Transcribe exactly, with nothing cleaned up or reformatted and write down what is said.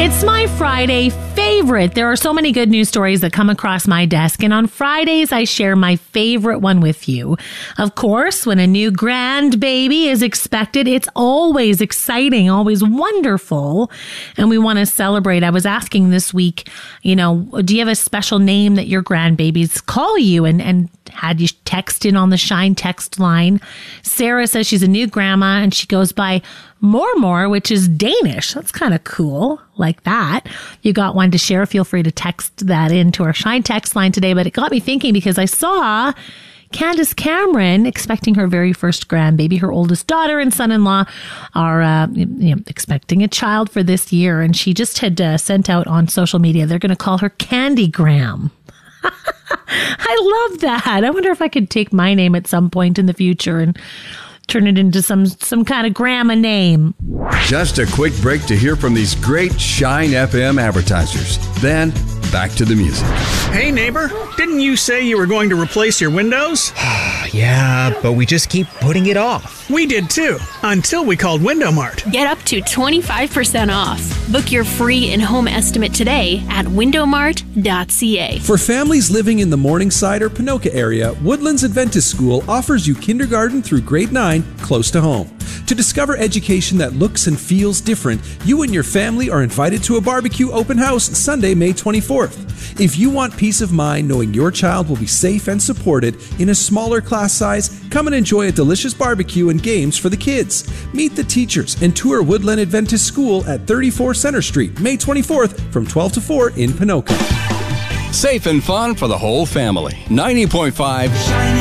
It's my Friday favorite. There are so many good news stories that come across my desk, and on Fridays, I share my favorite one with you. Of course, when a new grandbaby is expected, it's always exciting, always wonderful, and we want to celebrate. I was asking this week, you know, do you have a special name that your grandbabies call you? And, and had you text in on the Shine text line? Sarah says she's a new grandma, and she goes by Mormor, which is Danish. That's kind of cool, like that. You got one to share. Feel free to text that into our Shine text line today. But it got me thinking because I saw Candace Cameron expecting her very first grandbaby. Her oldest daughter and son-in-law are uh, you know, expecting a child for this year. And she just had uh, sent out on social media, they're going to call her Candy Graham. I love that. I wonder if I could take my name at some point in the future and turn it into some some kind of grandma name. Just a quick break to hear from these great Shine F M advertisers. Then, back to the music. Hey, neighbor, didn't you say you were going to replace your windows? Yeah, but we just keep putting it off. We did too, until we called Window Mart. Get up to twenty-five percent off. Book your free in-home estimate today at window mart dot c a. For families living in the Morningside or Ponoka area, Woodlands Adventist School offers you kindergarten through grade nine close to home. To discover education that looks and feels different, you and your family are invited to a barbecue open house Sunday, May twenty-fourth. If you want peace of mind knowing your child will be safe and supported in a smaller class size, come and enjoy a delicious barbecue and games for the kids. Meet the teachers and tour Woodland Adventist School at thirty-four Center Street, May twenty-fourth from twelve to four in Ponoka. Safe and fun for the whole family. ninety point five